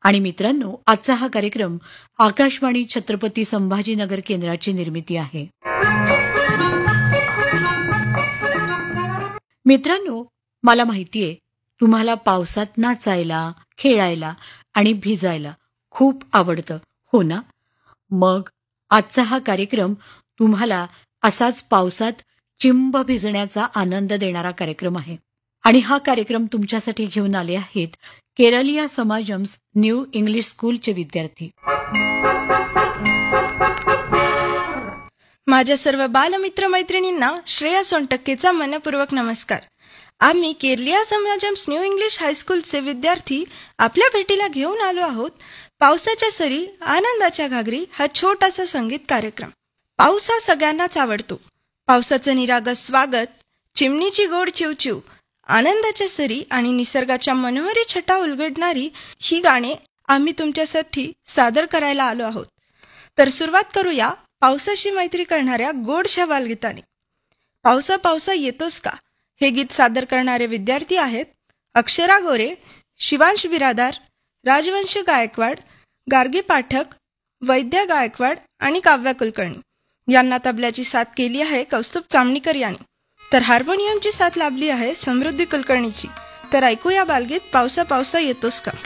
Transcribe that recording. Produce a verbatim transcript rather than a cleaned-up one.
आणि मित्रांनो, आजचा हा कार्यक्रम आकाशवाणी छत्रपती संभाजीनगर केंद्राची निर्मिती आहे. मित्रांनो, मला माहितीये तुम्हाला पावसात नाचायला, खेळायला आणि भिजायला खूप आवडतं, हो ना? मग आजचा हा कार्यक्रम तुम्हाला असाच पावसात चिंब भिजण्याचा आनंद देणारा कार्यक्रम आहे. आणि हा कार्यक्रम तुमच्यासाठी घेऊन आले आहेत केरलिया समाजम्स न्यू इंग्लिश स्कूलचे विद्यार्थी. माझ्या सर्व बालमित्र मैत्रिणींना श्रेया सोनटक्केचा मनपूर्वक नमस्कार. आम्ही केरलिया समाजम्स न्यू इंग्लिश हायस्कूलचे विद्यार्थी आपल्या भेटीला घेऊन आलो आहोत पावसाच्या सरी आनंदाच्या घागरी हा छोटासा संगीत कार्यक्रम. पाऊस हा सगळ्यांनाच आवडतो. पावसाचं निरागस स्वागत, चिमणीची गोड चिवचिव, आनंदाच्या सरी आणि निसर्गाच्या मनोहरी छटा उलगडणारी ही गाणी आम्ही तुमच्यासाठी सादर करायला आलो आहोत. तर सुरुवात करूया पावसाशी मैत्री करणाऱ्या गोडशा बालगीताने. पावसा पावसा येतोस का हे गीत सादर करणारे विद्यार्थी आहेत अक्षरा गोरे, शिवांश बिरादार, राजवंश गायकवाड, गार्गी पाठक, वैद्या गायकवाड आणि काव्या कुलकर्णी. यांना तबल्याची साथ केली आहे कौस्तुभ चामणीकर यांनी, तर हार्मोनियमची साथ लाभली आहे समृद्धी कुलकर्णीची. तर ऐकूया बालगीत पावसा पावसा येतोस का.